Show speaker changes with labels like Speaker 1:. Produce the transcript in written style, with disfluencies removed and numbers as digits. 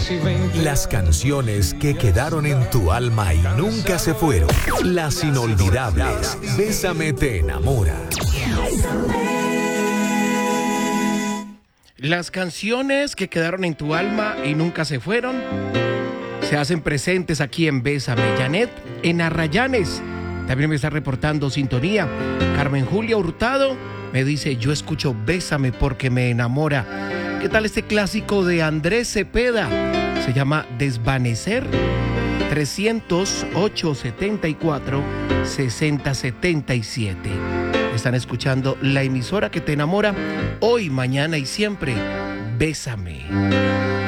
Speaker 1: casi 20.
Speaker 2: Las canciones que quedaron en tu alma y nunca se fueron. Las inolvidables. Bésame te enamora.
Speaker 3: Las canciones que quedaron en tu alma y nunca se fueron se hacen presentes aquí en Bésame. Janet en Arrayanes también me está reportando sintonía. Carmen Julia Hurtado me dice: yo escucho Bésame porque me enamora. ¿Qué tal este clásico de Andrés Cepeda? Se llama Desvanecer. 308-74-6077. Están escuchando la emisora que te enamora hoy, mañana y siempre. Bésame.